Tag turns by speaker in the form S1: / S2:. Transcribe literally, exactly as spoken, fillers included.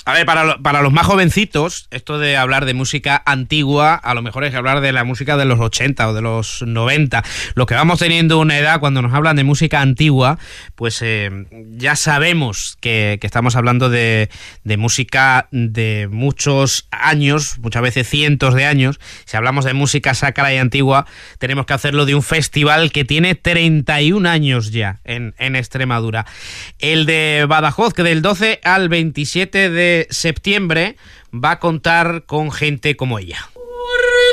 S1: A ver, para, lo, para los más jovencitos, esto de hablar de música antigua, a lo mejor es hablar de la música de los ochenta o de los noventa. Los que vamos teniendo una edad, cuando nos hablan de música antigua, pues eh, ya sabemos que, que estamos hablando de, de música de muchos años, muchas veces cientos de años. Si hablamos de música sacra y antigua, tenemos que hacerlo de un festival que tiene treinta y un años ya en, en Extremadura. El de Badajoz, que del doce al veintisiete de septiembre va a contar con gente como ella.